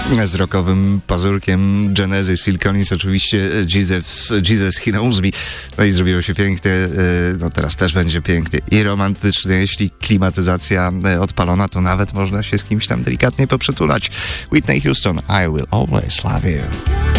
Z rockowym pazurkiem Genesis, Phil Collins, oczywiście Jesus He Knows Me. No i zrobiło się pięknie, no teraz też będzie pięknie i romantycznie. Jeśli klimatyzacja odpalona, to nawet można się z kimś tam delikatnie poprzytulać. Whitney Houston, I Will Always Love You.